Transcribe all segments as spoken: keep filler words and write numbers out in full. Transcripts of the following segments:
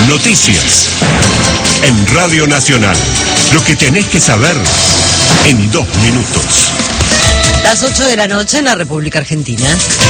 Noticias. En Radio Nacional. Lo que tenés que saber en dos minutos. Las ocho de la noche en la República Argentina.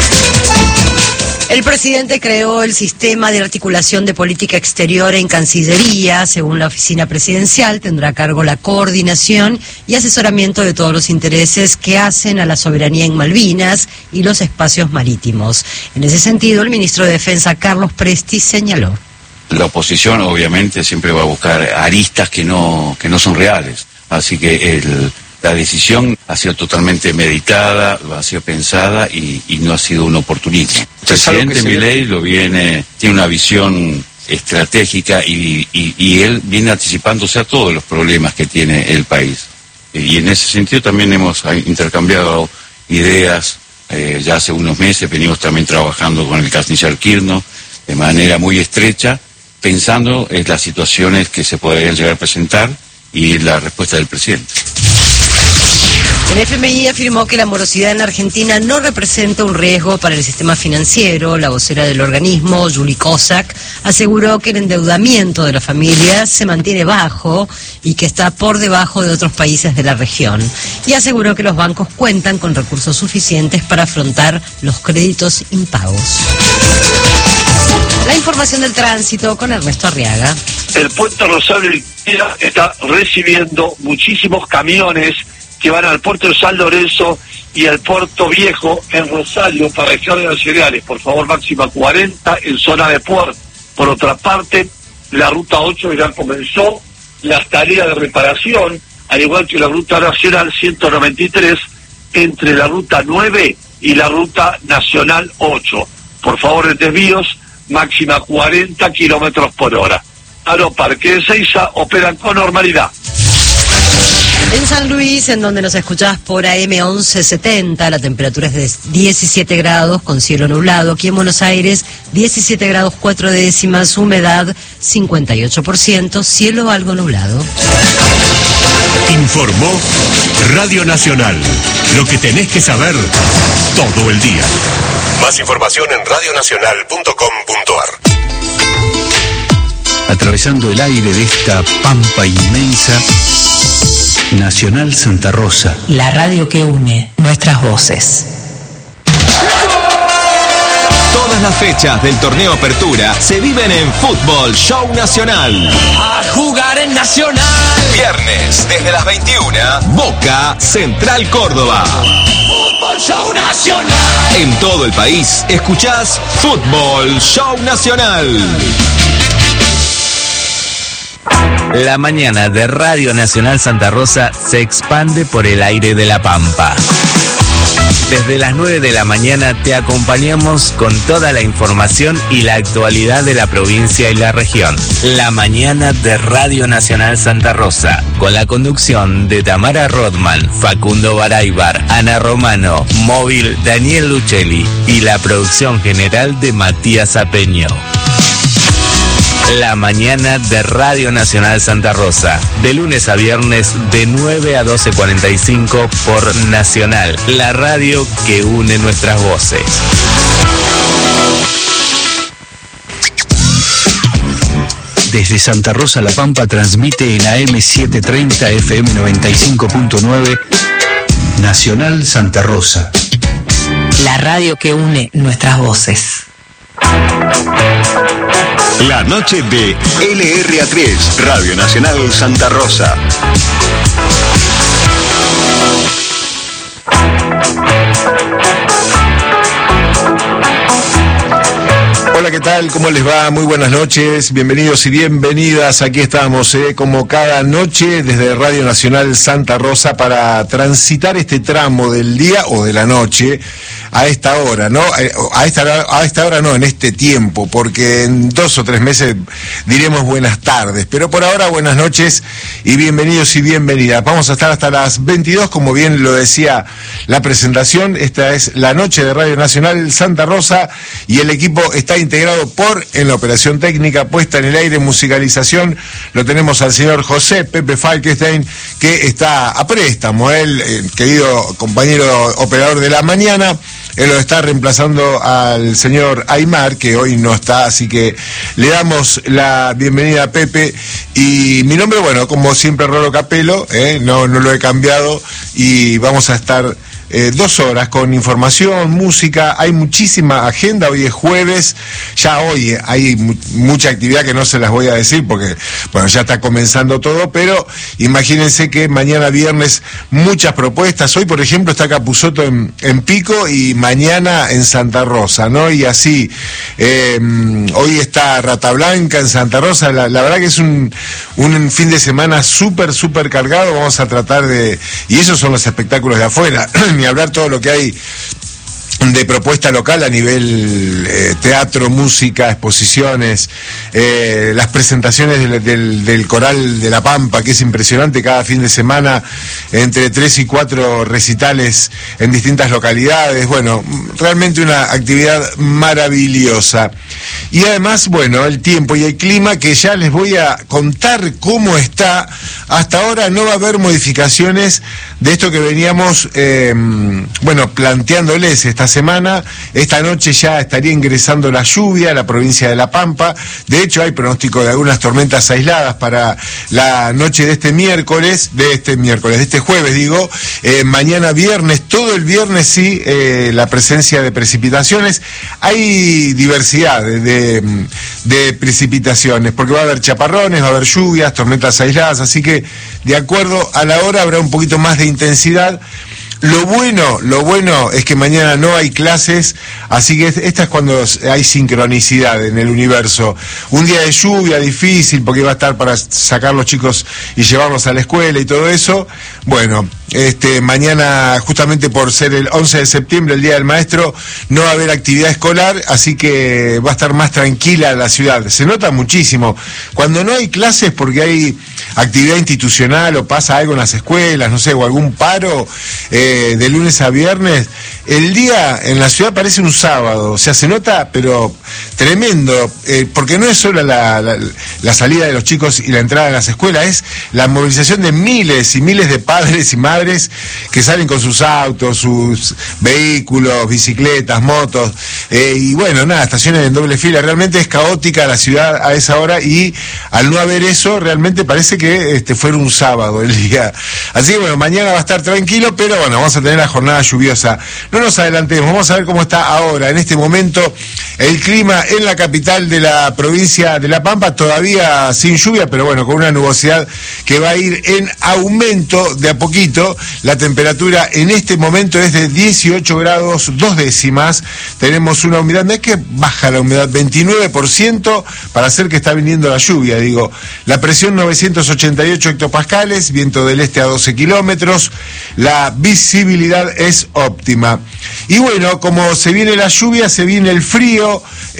El presidente creó el sistema de articulación de política exterior en Cancillería. Según la oficina presidencial, tendrá a cargo la coordinación y asesoramiento de todos los intereses que hacen a la soberanía en Malvinas y los espacios marítimos. En ese sentido, el ministro de Defensa, Carlos Presti, señaló. La oposición, obviamente, siempre va a buscar aristas que no, que no son reales. Así que el... La decisión ha sido totalmente meditada, ha sido pensada y, y no ha sido un oportunismo. El presidente Milei lo viene, tiene una visión estratégica y, y, y él viene anticipándose a todos los problemas que tiene el país. Y en ese sentido también hemos intercambiado ideas. Eh, ya hace unos meses venimos también trabajando con el canciller Kirchner de manera muy estrecha, pensando en las situaciones que se podrían llegar a presentar y la respuesta del presidente. El F M I afirmó que la morosidad en Argentina no representa un riesgo para el sistema financiero. La vocera del organismo, Julie Kozak, aseguró que el endeudamiento de las familias se mantiene bajo y que está por debajo de otros países de la región. Y aseguró que los bancos cuentan con recursos suficientes para afrontar los créditos impagos. La información del tránsito con Ernesto Arriaga. El puente Rosario está recibiendo muchísimos camiones que van al puerto de San Lorenzo y al puerto viejo en Rosario para descarga de cereales. Por favor, máxima cuarenta en zona de puerto. Por otra parte, la ruta ocho ya comenzó las tareas de reparación, al igual que la ruta nacional ciento noventa y tres, entre la ruta nueve y la ruta nacional ocho. Por favor, en desvíos, máxima cuarenta kilómetros por hora. Aeroparque de Ezeiza operan con normalidad. En San Luis, en donde nos escuchás por A M once setenta, la temperatura es de diecisiete grados con cielo nublado. Aquí en Buenos Aires, diecisiete grados cuatro décimas, humedad cincuenta y ocho por ciento, cielo algo nublado. Informó Radio Nacional. Lo que tenés que saber todo el día. Más información en radio nacional punto com punto a r. Atravesando el aire de esta pampa inmensa, Nacional Santa Rosa. La radio que une nuestras voces. Todas las fechas del torneo Apertura se viven en Fútbol Show Nacional. A jugar en Nacional. Viernes, desde las veintiuna, Boca Central Córdoba. Fútbol Show Nacional. En todo el país, escuchás Fútbol Show Nacional. La mañana de Radio Nacional Santa Rosa se expande por el aire de La Pampa. Desde las nueve de la mañana te acompañamos con toda la información y la actualidad de la provincia y la región. La mañana de Radio Nacional Santa Rosa, con la conducción de Tamara Rodman, Facundo Baraybar, Ana Romano, móvil Daniel Lucelli y la producción general de Matías Apeño. La mañana de Radio Nacional Santa Rosa, de lunes a viernes de nueve a doce cuarenta y cinco por Nacional, la radio que une nuestras voces. Desde Santa Rosa La Pampa transmite en A M setecientos treinta F M noventa y cinco punto nueve Nacional Santa Rosa. La radio que une nuestras voces. La noche de L R A tres, Radio Nacional Santa Rosa. Hola, ¿qué tal? ¿Cómo les va? Muy buenas noches, bienvenidos y bienvenidas. Aquí estamos, eh, como cada noche, desde Radio Nacional Santa Rosa para transitar este tramo del día o de la noche a esta hora, ¿no? A esta, a esta hora no, en este tiempo, porque en dos o tres meses diremos buenas tardes, pero por ahora buenas noches y bienvenidos y bienvenidas. Vamos a estar hasta las veintidós, como bien lo decía la presentación. Esta es la noche de Radio Nacional Santa Rosa y el equipo está integrado por, en la operación técnica, puesta en el aire, musicalización, lo tenemos al señor José Pepe Falkenstein, que está a préstamo, él, el querido compañero operador de la mañana. él lo está reemplazando al señor Aymar, que hoy no está, así que le damos la bienvenida a Pepe. Y mi nombre, bueno, como siempre, Rolo Capelo, ¿eh? no, no lo he cambiado, y vamos a estar Eh, dos horas con información, música. Hay muchísima agenda, hoy es jueves, ya hoy hay mu- mucha actividad que no se las voy a decir porque, bueno, ya está comenzando todo, pero imagínense que mañana viernes muchas propuestas. Hoy, por ejemplo, está Capusotto en, en Pico y mañana en Santa Rosa, ¿no? Y así, eh, hoy está Rata Blanca en Santa Rosa. La, la verdad que es un, un fin de semana súper, súper cargado. Vamos a tratar de... Y esos son los espectáculos de afuera. Ni hablar todo lo que hay de propuesta local a nivel eh, teatro, música, exposiciones, eh, las presentaciones del, del, del Coral de La Pampa, que es impresionante, cada fin de semana entre tres y cuatro recitales en distintas localidades. Bueno, realmente una actividad maravillosa. Y además, bueno, el tiempo y el clima, que ya les voy a contar cómo está. Hasta ahora no va a haber modificaciones de esto que veníamos, eh, bueno, planteándoles esta semana. Esta noche ya estaría ingresando la lluvia a la provincia de La Pampa. De hecho, hay pronóstico de algunas tormentas aisladas para la noche de este miércoles, de este miércoles, de este jueves, digo. Eh, mañana viernes, todo el viernes sí, eh, la presencia de precipitaciones. Hay diversidad de, de, de precipitaciones, porque va a haber chaparrones, va a haber lluvias, tormentas aisladas, así que de acuerdo a la hora habrá un poquito más de intensidad. Lo bueno, lo bueno es que mañana no hay clases, así que esta es cuando hay sincronicidad en el universo. Un día de lluvia difícil, porque va a estar para sacar los chicos y llevarlos a la escuela y todo eso. Bueno, este mañana, justamente por ser el once de septiembre, el Día del Maestro, no va a haber actividad escolar, así que va a estar más tranquila la ciudad. Se nota muchísimo. Cuando no hay clases porque hay actividad institucional o pasa algo en las escuelas, no sé, o algún paro, eh, de lunes a viernes, el día en la ciudad parece un sábado. O sea, se nota, pero tremendo, eh, porque no es solo la, la, la salida de los chicos y la entrada a las escuelas, es la movilización de miles y miles de padres y madres que salen con sus autos, sus vehículos, bicicletas, motos, eh, y bueno, nada, estaciones en doble fila. Realmente es caótica la ciudad a esa hora, y al no haber eso, realmente parece que este fuera un sábado el día. Así que bueno, mañana va a estar tranquilo, pero bueno, vamos a tener la jornada lluviosa. No nos adelantemos, vamos a ver cómo está ahora, en este momento, el clima en la capital de la provincia de La Pampa, todavía sin lluvia, pero bueno, con una nubosidad que va a ir en aumento de a poquito. La temperatura en este momento es de dieciocho grados, dos décimas. Tenemos una humedad, no es que baja la humedad, veintinueve por ciento, para hacer que está viniendo la lluvia, digo. La presión novecientos ochenta y ocho hectopascales, viento del este a doce kilómetros, la visibilidad es óptima. Y bueno, como se viene la lluvia, se viene el frío,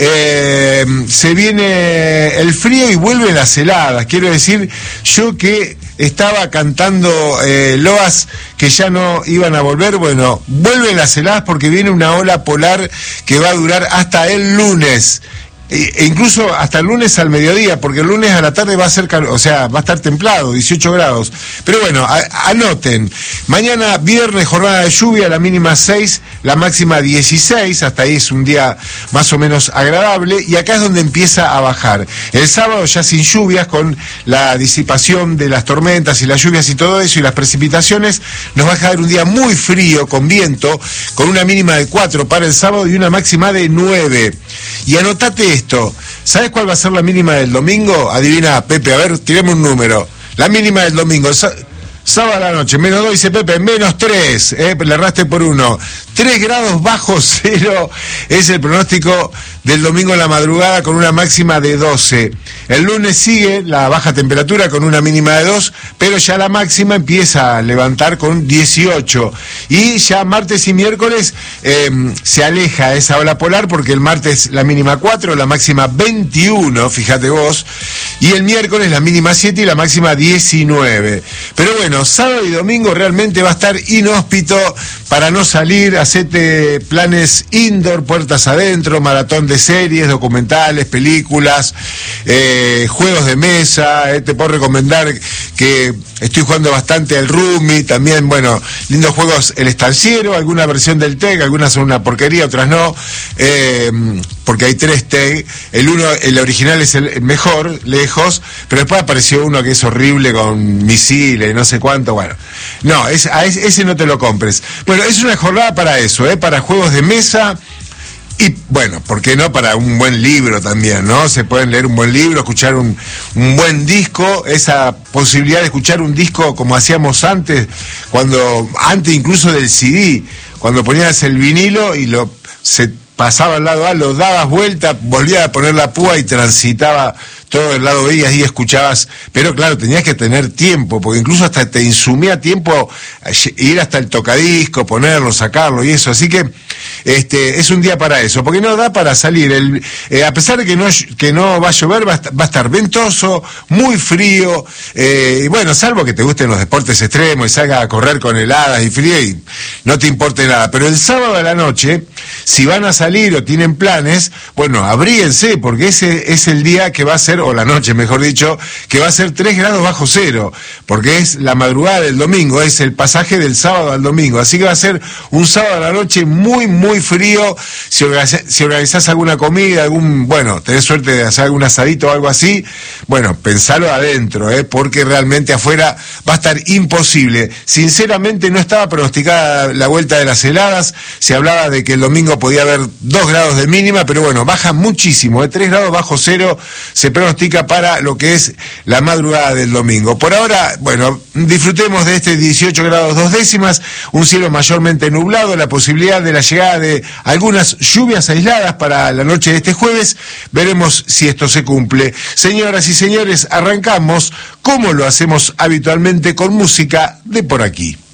eh, se viene el frío y vuelven las heladas. Quiero decir, yo que estaba cantando eh, loas que ya no iban a volver, bueno, vuelven las heladas porque viene una ola polar que va a durar hasta el lunes. E incluso hasta el lunes al mediodía, porque el lunes a la tarde va a ser, o sea, va a estar templado, dieciocho grados. Pero bueno, a, anoten, mañana viernes jornada de lluvia, la mínima seis, la máxima dieciséis, hasta ahí es un día más o menos agradable, y acá es donde empieza a bajar. El sábado ya sin lluvias, con la disipación de las tormentas y las lluvias y todo eso, y las precipitaciones, nos va a caer un día muy frío, con viento, con una mínima de cuatro para el sábado y una máxima de nueve. Y anotate esto, ¿sabes cuál va a ser la mínima del domingo? Adivina, Pepe, a ver, tiremos un número. La mínima del domingo, sábado a la noche, menos dos, dice Pepe, menos tres, eh, le erraste por uno. tres grados bajo cero es el pronóstico del domingo en la madrugada, con una máxima de doce. El lunes sigue la baja temperatura con una mínima de dos, pero ya la máxima empieza a levantar con dieciocho. Y ya martes y miércoles eh, se aleja esa ola polar, porque el martes la mínima cuatro, la máxima veintiuno, fíjate vos, y el miércoles la mínima siete y la máxima diecinueve. Pero bueno, sábado y domingo realmente va a estar inhóspito para no salir. Hacete planes indoor, puertas adentro, maratón de de series, documentales, películas, eh, juegos de mesa. Eh, te puedo recomendar que estoy jugando bastante al Rumi, también, bueno, lindos juegos, el estanciero, alguna versión del T E G, algunas son una porquería, otras no, eh, porque hay tres T E G, el uno, el original es el mejor, lejos, pero después apareció uno que es horrible con misiles, no sé cuánto, bueno, no, es, a ese, ese no te lo compres. Bueno, es una jornada para eso, ¿eh? Para juegos de mesa. Y bueno, ¿por qué no para un buen libro también, no? Se pueden leer un buen libro, escuchar un, un buen disco, esa posibilidad de escuchar un disco como hacíamos antes, cuando antes incluso del C D, cuando ponías el vinilo y lo se pasaba al lado A, lo dabas vuelta, volvías a poner la púa y transitaba todo el lado B y ahí escuchabas, pero claro, tenías que tener tiempo, porque incluso hasta te insumía tiempo ir hasta el tocadisco, ponerlo, sacarlo y eso, así que este es un día para eso, porque no da para salir, el, eh, a pesar de que no, que no va a llover, va a, estar, va a estar ventoso, muy frío, eh, y bueno, salvo que te gusten los deportes extremos y salgas a correr con heladas y frío y no te importe nada, pero el sábado a la noche, si van a salir o tienen planes, bueno, abríguense, porque ese es el día que va a ser, o la noche mejor dicho, que va a ser tres grados bajo cero, porque es la madrugada del domingo, es el pasaje del sábado al domingo, así que va a ser un sábado a la noche muy, muy frío. Si organizás, si organizás alguna comida, algún, bueno, tenés suerte de hacer algún asadito o algo así, bueno, pensalo adentro, ¿eh? Porque realmente afuera va a estar imposible. Sinceramente no estaba pronosticada la vuelta de las heladas, se hablaba de que el domingo podía haber dos grados de mínima, pero bueno, baja muchísimo, de tres grados bajo cero se pronostica para lo que es la madrugada del domingo. Por ahora, bueno, disfrutemos de este dieciocho grados dos décimas, un cielo mayormente nublado, la posibilidad de la llegada de algunas lluvias aisladas para la noche de este jueves, veremos si esto se cumple. Señoras y señores, arrancamos como lo hacemos habitualmente con música de por aquí.